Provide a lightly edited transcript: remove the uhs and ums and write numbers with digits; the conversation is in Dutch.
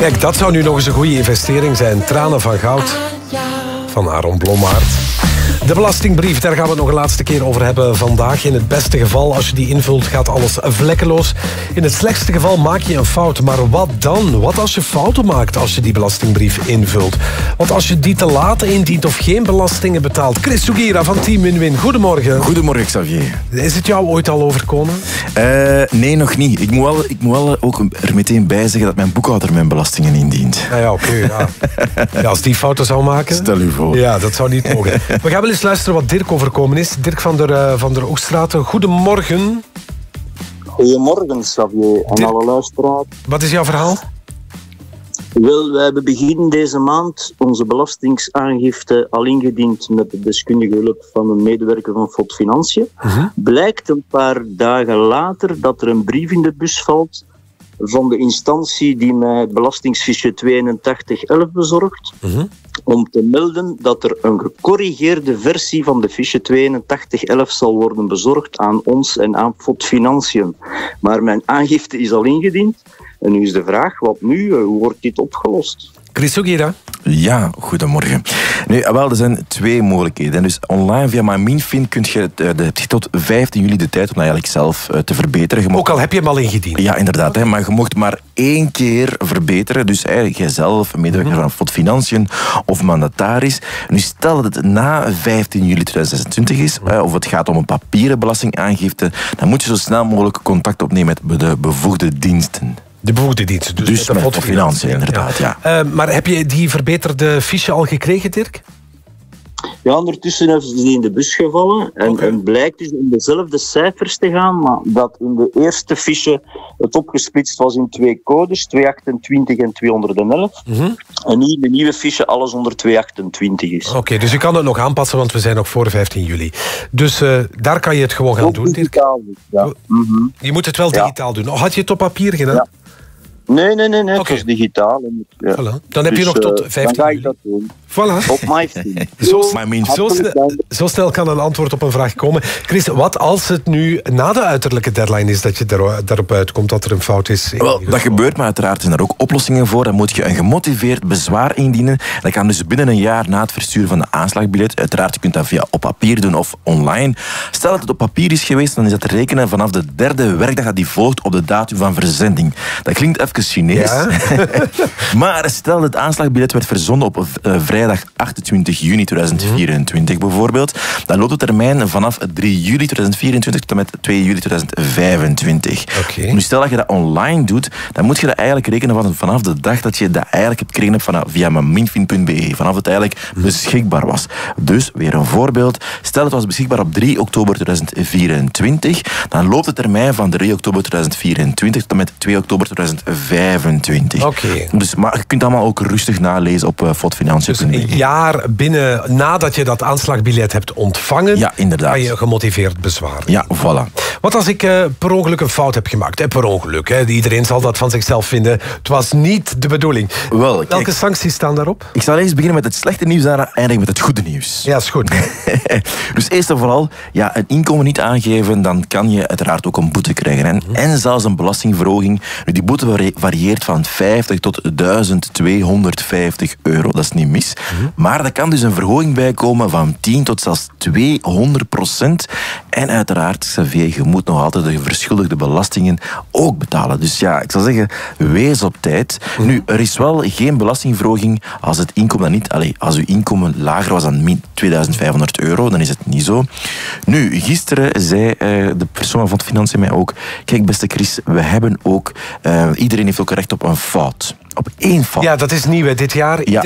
Kijk, dat zou nu nog eens een goede investering zijn. Tranen van goud van Aaron Blommaert. De belastingbrief, daar gaan we het nog een laatste keer over hebben vandaag. In het beste geval, als je die invult, gaat alles vlekkeloos. In het slechtste geval maak je een fout. Maar wat dan? Wat als je fouten maakt als je die belastingbrief invult? Wat als je die te laat indient of geen belastingen betaalt? Chris Sugira van Team Win-Win, goedemorgen. Goedemorgen, Xavier. Is het jou ooit al overkomen? Nee, nog niet. Ik moet wel ook er meteen bij zeggen dat mijn boekhouder mijn belastingen indient. Ja, oké. Ja. Ja, als die fouten zou maken... Stel u voor. Ja, dat zou niet mogen. We gaan wel eens luisteren wat Dirk overkomen is. Dirk van der Oegstraten, goedemorgen. Goedemorgen, Xavier en alle luisteraars. Wat is jouw verhaal? Wel, we hebben begin deze maand onze belastingaangifte al ingediend met de deskundige hulp van een medewerker van FOD Financiën. Blijkt een paar dagen later dat er een brief in de bus valt van de instantie die mij het belastingsfiche 8211 bezorgt, om te melden dat er een gecorrigeerde versie van de fiche 8211 zal worden bezorgd aan ons en aan FOD Financiën. Maar mijn aangifte is al ingediend. En nu is de vraag, wat nu? Hoe wordt dit opgelost? Chris Sugira. Ja, goedemorgen. Nee, wel, er zijn twee mogelijkheden. Dus online via MyMinFin heb je tot 15 juli de tijd om dat eigenlijk zelf te verbeteren. Ook al heb je hem al ingediend. Ja, inderdaad. Hè, maar je mocht maar 1 keer verbeteren. Dus jijzelf, een medewerker van FOD Financiën of mandataris. Nu, stel dat het na 15 juli 2026 is, of het gaat om een papieren belastingaangifte, dan moet je zo snel mogelijk contact opnemen met de bevoegde diensten. De bevoegde diensten. Dus met FOD Financiën, inderdaad, ja. Maar heb je die verbeterde fiche al gekregen, Dirk? Ja, ondertussen heeft ze die in de bus gevallen. En blijkt dus in dezelfde cijfers te gaan, maar dat in de eerste fiche het opgesplitst was in 2 codes, 228 en 211. En nu in de nieuwe fiche alles onder 228 is. Oké, dus je kan het nog aanpassen, want we zijn nog voor 15 juli. Dus daar kan je het gewoon gaan doen, Dirk. Digitaal, ja. Je moet het wel digitaal doen. Had je het op papier gedaan? Ja. Nee, het was digitaal. Ja. Voilà. Dan heb je nog tot 15 dan ga ik juli. dat doen. Voilà. Op MyFin. Zo snel kan een antwoord op een vraag komen. Chris, wat als het nu na de uiterlijke deadline is dat je daarop uitkomt dat er een fout is? Wel, dat gebeurt, maar uiteraard zijn er ook oplossingen voor. Dan moet je een gemotiveerd bezwaar indienen. Dat kan dus binnen een jaar na het versturen van de aanslagbiljet. Uiteraard, je kunt dat via op papier doen of online. Stel dat het op papier is geweest, dan is dat te rekenen vanaf de 3e werkdag dat die volgt op de datum van verzending. Dat klinkt even Chinees. Ja. Maar stel dat het aanslagbiljet werd verzonden op vrijdag 28 juni 2024 bijvoorbeeld, dan loopt de termijn vanaf 3 juli 2024 tot en met 2 juli 2025. Okay. Nu, stel dat je dat online doet, dan moet je dat eigenlijk rekenen vanaf de dag dat je dat eigenlijk hebt gekregen via minfin.be, vanaf het eigenlijk beschikbaar was. Dus, weer een voorbeeld, stel het was beschikbaar op 3 oktober 2024, dan loopt de termijn van 3 oktober 2024 tot en met 2 oktober 2025. Okay. Dus, maar je kunt allemaal ook rustig nalezen op fotfinanciën.be. Dus een jaar binnen nadat je dat aanslagbiljet hebt ontvangen, ja, inderdaad, kan je gemotiveerd bezwaren. Ja, voilà. Wat als ik per ongeluk een fout heb gemaakt? Per ongeluk, iedereen zal dat van zichzelf vinden. Het was niet de bedoeling. Wel, kijk, welke sancties staan daarop? Ik zal eerst beginnen met het slechte nieuws, daarna eindigen met het goede nieuws. Ja, is goed. Dus eerst en vooral, een inkomen niet aangeven, dan kan je uiteraard ook een boete krijgen. En zelfs een belastingverhoging. Nu, die boete varieert van 50 tot 1250 euro. Dat is niet mis. Maar er kan dus een verhoging bij komen van 10 tot zelfs 200%. En uiteraard, Xavier, je moet nog altijd de verschuldigde belastingen ook betalen. Dus ja, ik zou zeggen, wees op tijd. Nu, er is wel geen belastingverhoging als het inkomen dan niet... als uw inkomen lager was dan 2500 euro, dan is het niet zo. Nu, gisteren zei de persoon van Financiën mij ook... Kijk, beste Chris, we hebben ook... iedereen heeft ook recht op een fout. Op 1 fout. Ja, dat is nieuw dit jaar. Ja.